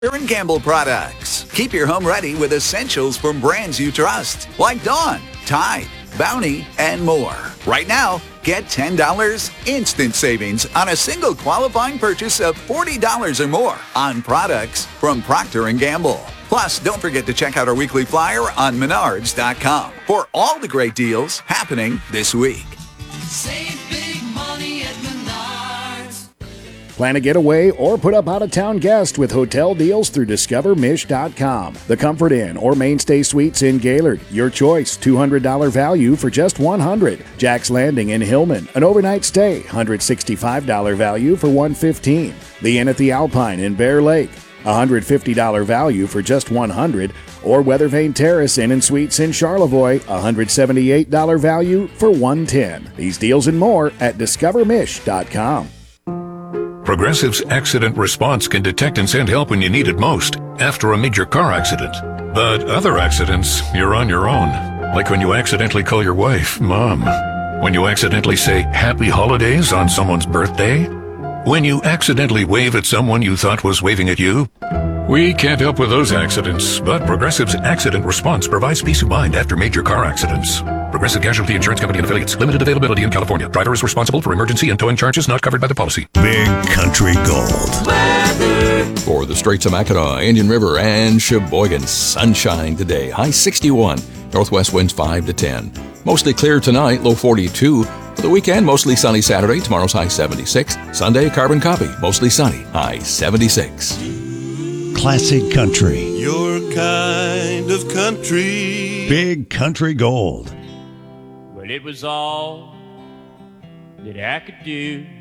Procter & Gamble products. Keep your home ready with essentials from brands you trust, like Dawn, Tide, Bounty, and more. Right now, get $10 instant savings on a single qualifying purchase of $40 or more on products from Procter & Gamble. Plus, don't forget to check out our weekly flyer on Menards.com for all the great deals happening this week. Save big money at Menards. Plan a getaway or put up out-of-town guest with hotel deals through DiscoverMish.com. The Comfort Inn or Mainstay Suites in Gaylord. Your choice, $200 value for just $100. Jack's Landing in Hillman, an overnight stay, $165 value for $115. The Inn at the Alpine in Bear Lake, $150 value for just $100, or Weathervane Terrace Inn and Suites in Charlevoix, $178 value for $110. These deals and more at DiscoverMish.com. Progressive's Accident Response can detect and send help when you need it most, after a major car accident. But other accidents, you're on your own. Like when you accidentally call your wife Mom. When you accidentally say Happy Holidays on someone's birthday. When you accidentally wave at someone you thought was waving at you. We can't help with those accidents, but Progressive's Accident Response provides peace of mind after major car accidents. Progressive Casualty Insurance Company and Affiliates. Limited availability in California. Driver is responsible for emergency and towing charges not covered by the policy. Big Country Gold. For the Straits of Mackinac, Indian River, and Sheboygan, sunshine today. High 61. Northwest winds 5 to 10. Mostly clear tonight, low 42. For the weekend, mostly sunny Saturday. Tomorrow's high 76. Sunday, carbon copy. Mostly sunny. High 76. Classic Country. Your kind of country. Big Country Gold. Well, it was all that I could do